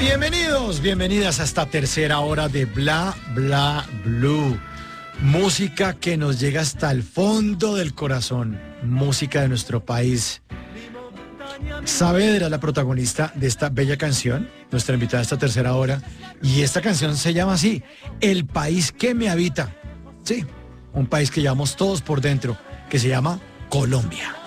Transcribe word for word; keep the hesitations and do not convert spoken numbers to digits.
Bienvenidos, bienvenidas a esta tercera hora de Bla Bla Blue. Música que nos llega hasta el fondo del corazón. Música de nuestro país. Saavedra es la protagonista de esta bella canción, nuestra invitada a esta tercera hora. Y esta canción se llama así, El país que me habita. Sí, un país que llevamos todos por dentro, que se llama Colombia.